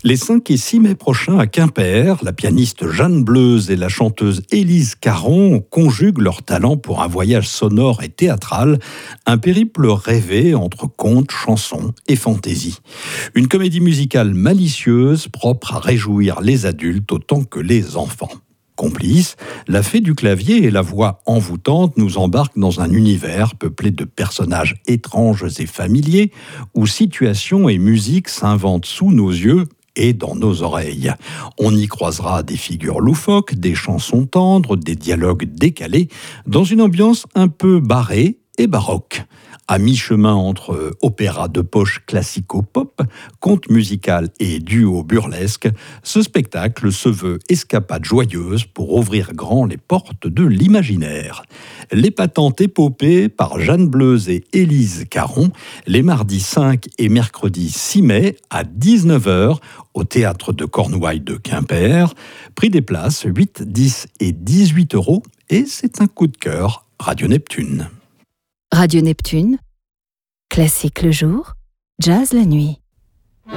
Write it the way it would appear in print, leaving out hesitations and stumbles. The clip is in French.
Les 5 et 6 mai prochains à Quimper, la pianiste Jeanne Bleuze et la chanteuse Élise Caron conjuguent leurs talents pour un voyage sonore et théâtral, un périple rêvé entre contes, chansons et fantaisie. Une comédie musicale malicieuse, propre à réjouir les adultes autant que les enfants. Complice, la fée du clavier et la voix envoûtante nous embarquent dans un univers peuplé de personnages étranges et familiers, où situations et musique s'inventent sous nos yeux et dans nos oreilles. On y croisera des figures loufoques, des chansons tendres, des dialogues décalés, dans une ambiance un peu barrée et baroque. À mi-chemin entre opéra de poche classico-pop, conte musical et duo burlesque, ce spectacle se veut escapade joyeuse pour ouvrir grand les portes de l'imaginaire. L'épatante épopée par Jeanne Bleuze et Élise Caron, les mardis 5 et mercredi 6 mai à 19h au Théâtre de Cornouailles de Quimper. Prix des places 8, 10 et 18 € et c'est un coup de cœur Radio Neptune. Radio Neptune, classique le jour, jazz la nuit.